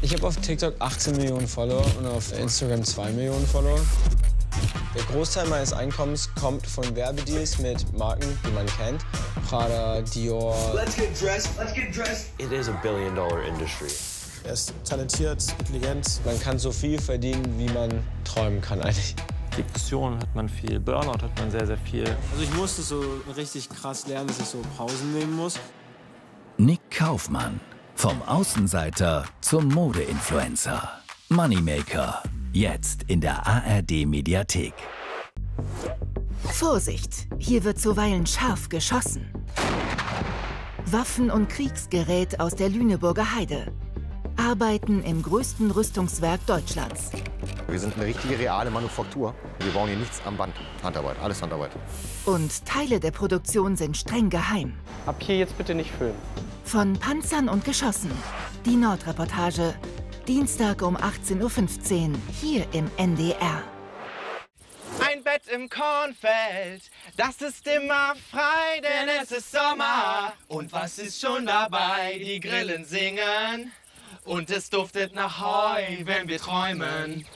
Ich habe auf TikTok 18 Millionen Follower und auf Instagram 2 Millionen Follower. Der Großteil meines Einkommens kommt von Werbedeals mit Marken, die man kennt. Prada, Dior. Let's get dressed. Let's get dressed. It is a billion-dollar industry. Er ist talentiert, intelligent. Man kann so viel verdienen, wie man träumen kann eigentlich. Depressionen hat man viel, Burnout hat man sehr, sehr viel. Also ich musste so richtig krass lernen, dass ich so Pausen nehmen muss. Nick Kaufmann. Vom Außenseiter zum Mode-Influencer. Moneymaker. Jetzt in der ARD-Mediathek. Vorsicht, hier wird zuweilen scharf geschossen. Waffen und Kriegsgerät aus der Lüneburger Heide. Arbeiten im größten Rüstungswerk Deutschlands. Wir sind eine richtige, reale Manufaktur. Wir bauen hier nichts am Band. Handarbeit, alles Handarbeit. Und Teile der Produktion sind streng geheim. Ab hier jetzt bitte nicht filmen. Von Panzern und Geschossen. Die Nordreportage. Dienstag um 18:15 Uhr hier im NDR. Ein Bett im Kornfeld, das ist immer frei, denn es ist Sommer. Und was ist schon dabei? Die Grillen singen und es duftet nach Heu, wenn wir träumen.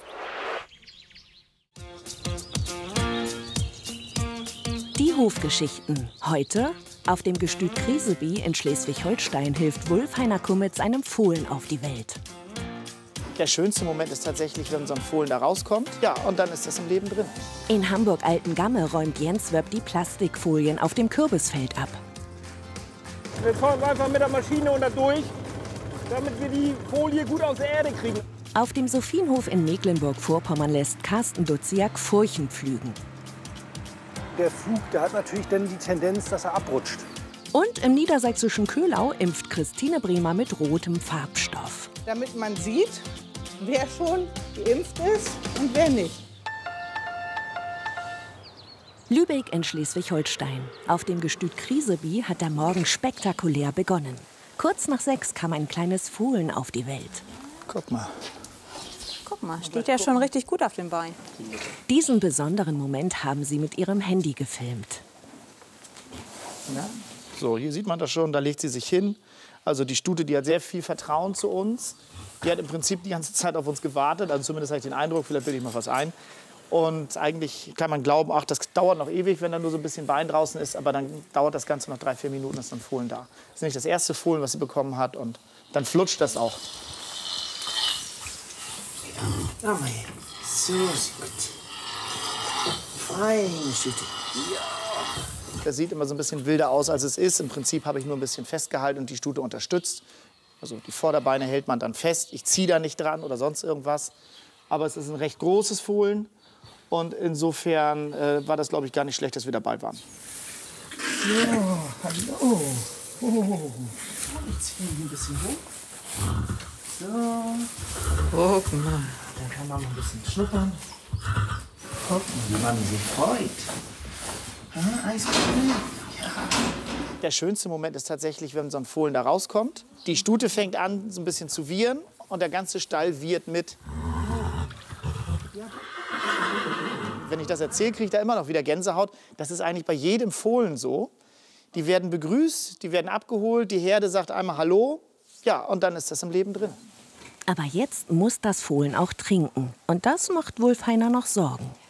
Die Hofgeschichten. Heute auf dem Gestüt Kriseby in Schleswig-Holstein hilft Wulf-Heiner Kummitz einem Fohlen auf die Welt. Der schönste Moment ist tatsächlich, wenn so ein Fohlen da rauskommt. Ja, und dann ist das im Leben drin. In Hamburg-Altengamme räumt Jens Wöpp die Plastikfolien auf dem Kürbisfeld ab. Wir fahren einfach mit der Maschine und da durch, damit wir die Folie gut aus der Erde kriegen. Auf dem Sophienhof in Mecklenburg-Vorpommern lässt Carsten Duziak Furchen pflügen. Der Flug, der hat natürlich dann die Tendenz, dass er abrutscht. Und im niedersächsischen Köhlau impft Christine Bremer mit rotem Farbstoff. Damit man sieht, wer schon geimpft ist und wer nicht. Lübeck in Schleswig-Holstein. Auf dem Gestüt Kriseby hat der Morgen spektakulär begonnen. Kurz nach 6 kam ein kleines Fohlen auf die Welt. Guck mal. Guck mal, steht ja schon richtig gut auf dem Bein. Diesen besonderen Moment haben sie mit ihrem Handy gefilmt. Ja. So, hier sieht man das schon, da legt sie sich hin. Also die Stute, die hat sehr viel Vertrauen zu uns. Die hat im Prinzip die ganze Zeit auf uns gewartet. Also zumindest habe ich den Eindruck, vielleicht bilde ich mal was ein. Und eigentlich kann man glauben, ach, das dauert noch ewig, wenn da nur so ein bisschen Bein draußen ist. Aber dann dauert das Ganze noch 3-4 Minuten, ist dann Fohlen da. Das ist nicht das erste Fohlen, was sie bekommen hat. Und dann flutscht das auch. Ja, mei. So ist gut. Feine Stute. Ja. Das sieht immer so ein bisschen wilder aus, als es ist. Im Prinzip habe ich nur ein bisschen festgehalten und die Stute unterstützt. Also die Vorderbeine hält man dann fest. Ich ziehe da nicht dran oder sonst irgendwas. Aber es ist ein recht großes Fohlen. Und insofern war das, glaube ich, gar nicht schlecht, dass wir dabei waren. Ja, hallo. Oh. Jetzt ziehen wir ein bisschen hoch. So. Guck mal. Dann kann man mal ein bisschen schnuppern. Guck mal, wie man sich freut. Ja. Der schönste Moment ist tatsächlich, wenn so ein Fohlen da rauskommt. Die Stute fängt an, so ein bisschen zu wiehern und der ganze Stall wiehert mit. Wenn ich das erzähle, kriege ich da immer noch wieder Gänsehaut. Das ist eigentlich bei jedem Fohlen so. Die werden begrüßt, die werden abgeholt, die Herde sagt einmal Hallo. Ja, und dann ist das im Leben drin. Aber jetzt muss das Fohlen auch trinken. Und das macht Wulf-Heiner noch Sorgen.